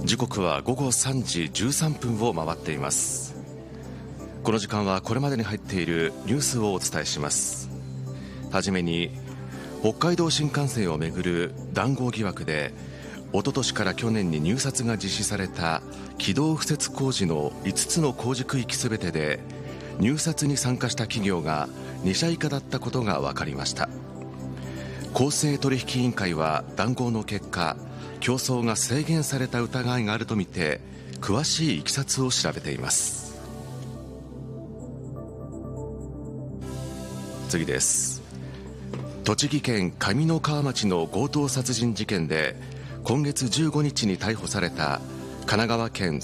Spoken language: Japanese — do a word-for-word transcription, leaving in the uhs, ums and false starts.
時刻は午後さんじじゅうさんぷんを回っています。この時間はこれまでに入っているニュースをお伝えします。はじめに、北海道新幹線をめぐる談合疑惑で一昨年から去年に入札が実施された軌道敷設工事のいつつの工事区域すべてで入札に参加した企業がに社以下だったことが分かりました。公正取引委員会は談合の結果、競争が制限された疑いがあるとみて詳しいいきさつを調べています。次です。栃木県上三川町の強盗殺人事件で今月じゅうごにちに逮捕された神奈川県